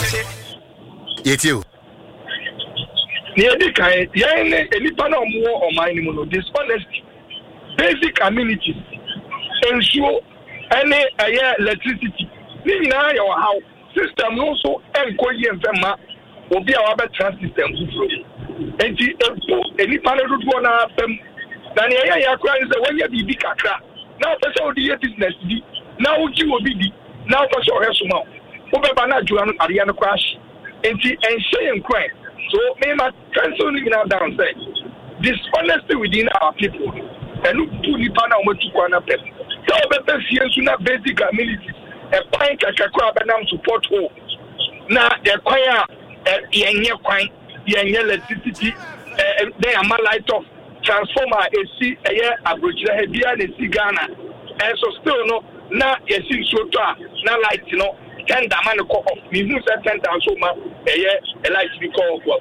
Yetio. Near the kind, any panel more or mining, dishonesty, basic amenities, ensure any electricity. Now your house system also encourage them will be our better system. And any panel would want to them. Then you crying when you be kakra. Now person the business now you will be now person or else now. Over banana Juan Ariana crash. And share and crime. So may my cancel now downside. Dishonesty within our people. And look to the panel to one of them. So better see as basic amenities. A pint kakra banam support home. Now acquire yenye kwine yenye electricity they are my light off transformer AC abrojira hebia na si Ghana and so still no na yesi so to na light no 10 man ko off me who say 10,000 ma light be call